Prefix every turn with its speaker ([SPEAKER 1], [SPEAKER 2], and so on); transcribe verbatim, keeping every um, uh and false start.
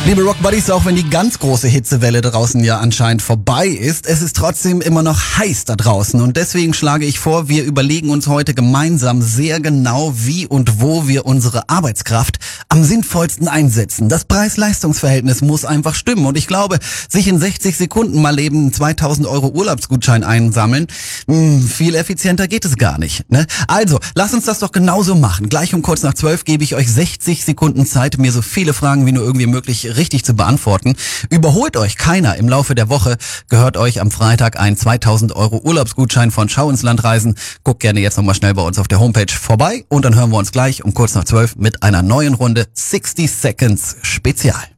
[SPEAKER 1] Liebe Rock Buddies, auch wenn die ganz große Hitzewelle draußen ja anscheinend vorbei ist, es ist trotzdem immer noch heiß da draußen und deswegen schlage ich vor, wir überlegen uns heute gemeinsam sehr genau, wie und wo wir unsere Arbeitskraft am sinnvollsten einsetzen. Das Preis-Leistungs-Verhältnis muss einfach stimmen und ich glaube, sich in sechzig Sekunden mal eben zweitausend Euro Urlaubsgutschein einsammeln, mh, viel effizienter geht es gar nicht, ne? Also, lasst uns das doch genauso machen. Gleich um kurz nach zwölf gebe ich euch sechzig Sekunden Zeit, mir so viele Fragen wie nur irgendwie möglich richtig zu beantworten. Überholt euch keiner im Laufe der Woche, gehört euch am Freitag ein zweitausend Euro Urlaubsgutschein von Schau ins Land reisen. Guckt gerne jetzt nochmal schnell bei uns auf der Homepage vorbei und dann hören wir uns gleich um kurz nach zwölf mit einer neuen Runde sechzig Seconds Spezial.